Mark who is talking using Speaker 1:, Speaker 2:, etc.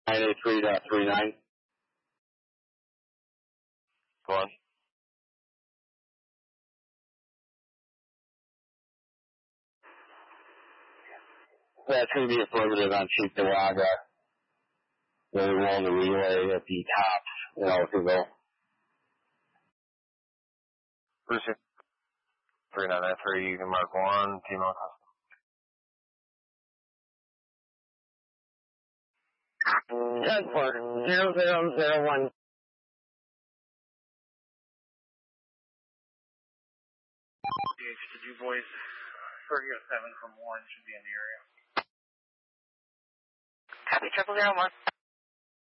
Speaker 1: 983.39.
Speaker 2: Go on.
Speaker 1: That's going to be affirmative on Chief Nawaga. Really well the relay at the top in Ellicottville.
Speaker 2: Bruce 3993, you can mark 1, T-Mount custom.
Speaker 1: 10-4, 0001.
Speaker 3: To Du Bois, 3007 from 1 should be in the area.
Speaker 4: Copy, 0001.